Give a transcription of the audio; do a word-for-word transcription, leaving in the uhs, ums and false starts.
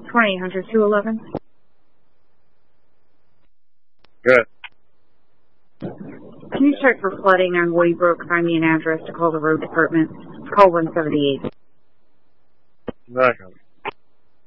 twenty-eight hundred two eleven. Good. Can you check for flooding on Waybrook? Find me an address to call the road department. Call one seventy-eight. Not gonna